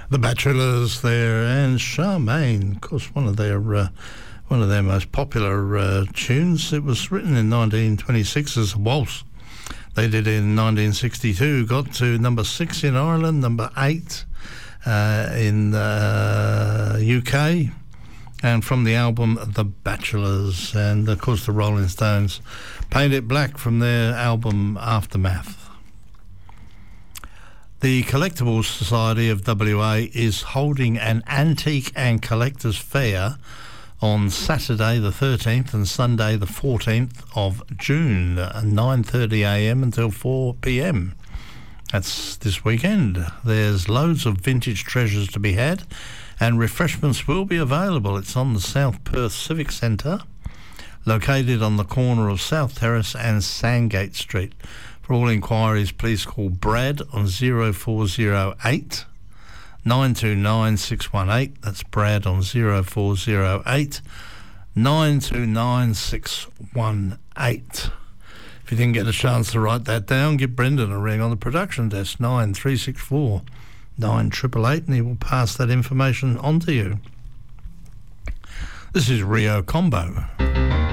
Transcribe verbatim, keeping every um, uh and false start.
The Bachelors there, and Charmaine, of course, one of their uh, one of their most popular uh, tunes. It was written in nineteen twenty-six as a waltz. They did it in nineteen sixty-two, got to number six in Ireland, number eight uh, in the uh, U K, and from the album The Bachelors, and of course the Rolling Stones, Paint It Black from their album Aftermath. The Collectibles Society of W A is holding an antique and collectors fair on Saturday the thirteenth and Sunday the fourteenth of June, nine thirty a m until four p m. That's this weekend. There's loads of vintage treasures to be had, and refreshments will be available. It's on the South Perth Civic Centre, located on the corner of South Terrace and Sandgate Street. For all inquiries, please call Brad on zero four zero eight, nine two nine, six one eight. That's Brad on zero four zero eight, nine two nine, six one eight. If you didn't get a chance to write that down, give Brendan a ring on the production desk, nine three six four, nine eight eight eight, and he will pass that information on to you. This is Rio Combo.